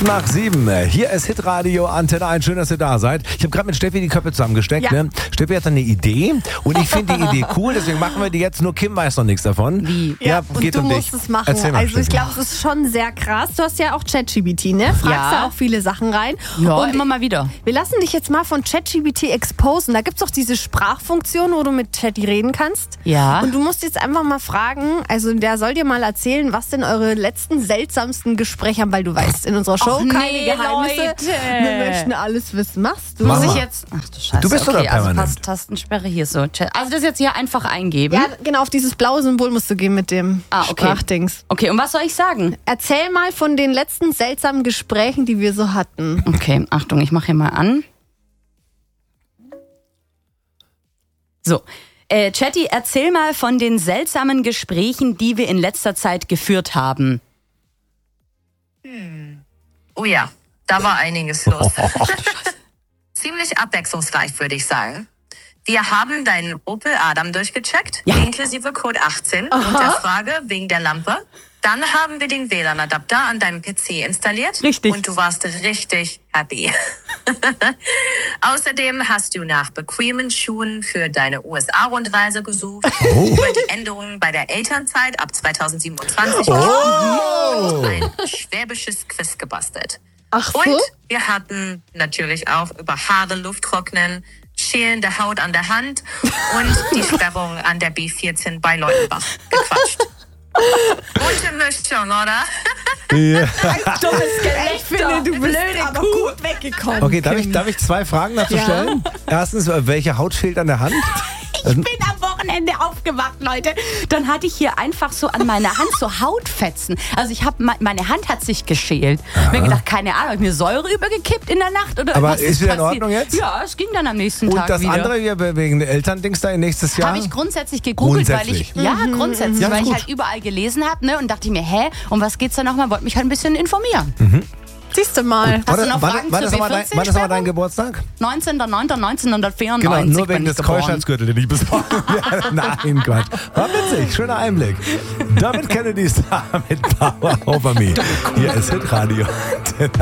5:06. Hier ist Hitradio Antenne 1. Schön, dass ihr da seid. Ich habe gerade mit Steffi die Köpfe zusammengesteckt. Ja. Ne? Steffi hat eine Idee und ich finde die Idee cool, deswegen machen wir die jetzt. Nur Kim weiß noch nichts davon. Wie? Ja, und geht du um musst dich. es machen. Erzähl mal, Also ich Steffi. glaube, es ist schon sehr krass. Du hast ja auch ChatGPT, ne? Fragst Ja. da auch viele Sachen rein. Ja, und immer mal wieder. wir lassen dich jetzt mal von ChatGPT exposen. Da gibt es auch diese Sprachfunktion, wo du mit Chat reden kannst. Ja. Und du musst jetzt einfach mal fragen, also der soll dir mal erzählen, was denn eure letzten seltsamsten Gespräche haben, weil du weißt, in unserer Show Och, keine nee, Geheimnisse. Leute. Wir möchten alles wissen. Machst du? Mach Muss mal. ich jetzt. Ach du Scheiße. Du bist okay, doch da also permanent. Tastensperre hier so. Also das jetzt hier einfach eingeben. Ja, genau, auf dieses blaue Symbol musst du gehen mit dem Okay. Sprachdings. Okay, und was soll ich sagen? Erzähl mal von den letzten seltsamen Gesprächen, die wir so hatten. Okay, Achtung, ich mache hier mal an. So, Chatty, erzähl mal von den seltsamen Gesprächen, die wir in letzter Zeit geführt haben. Oh ja, da war einiges los. Ziemlich abwechslungsreich, würde ich sagen. Wir haben deinen Opel Adam durchgecheckt, Ja. inklusive Code 18 und der Frage wegen der Lampe. Dann haben wir den WLAN-Adapter an deinem PC installiert. Richtig. Und du warst richtig happy. Außerdem hast du nach bequemen Schuhen für deine USA-Rundreise gesucht, über die Änderungen bei der Elternzeit ab 2027 und ein schwäbisches Quiz gebastelt. Ach so? Und wir hatten natürlich auch über Haare, Lufttrocknen, schälende Haut an der Hand und die Sperrung an der B14 bei Leutenbach gequatscht. Gute Mischung, oder? Ja. Ich finde, du bist aber gut weggekommen. Okay, darf ich zwei Fragen dazu Ja. stellen? Erstens, welche Haut fehlt an der Hand? Ich bin am Wochenende aufgewacht, Leute. Dann hatte ich hier einfach so an meiner Hand so Hautfetzen. Also ich habe meine Hand hat sich geschält. Mir gedacht, keine Ahnung, hab ich mir Säure übergekippt in der Nacht oder Aber was ist wieder in passiert? Ordnung jetzt? Ja, es ging dann am nächsten Und Tag das wieder. andere hier wegen Elterndings da nächstes Jahr? Habe ich grundsätzlich gegoogelt, weil ich Grundsätzlich. grundsätzlich, Ja, ist weil ich gut. halt überall gelesen habe, ne, und dachte mir, um was geht's da nochmal? Wollte mich halt ein bisschen informieren. Siehst du mal. Hast du noch Fragen wann zur ist aber dein B14-Sperrung? Geburtstag? 19.09.1994 Genau, nur wegen bin ich des geboren. Keuschheitsgürtels, den ich bis Nein, Quatsch. War witzig, schöner Einblick. David Kennedy ist da mit Power Over Me. Hier ist Hitradio.